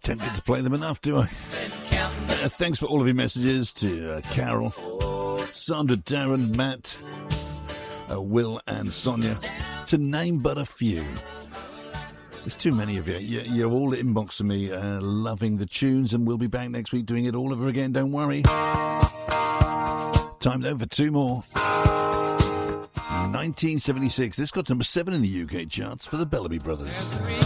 tempted to play them enough, do I? Thanks for all of your messages to Carol, Sandra, Darren, Matt, Will and Sonia, to name but a few. There's too many of you. You're all inboxing me, loving the tunes, and we'll be back next week doing it all over again, don't worry. Time though for two more. 1976, this got number 7 in the UK charts for the Bellamy Brothers.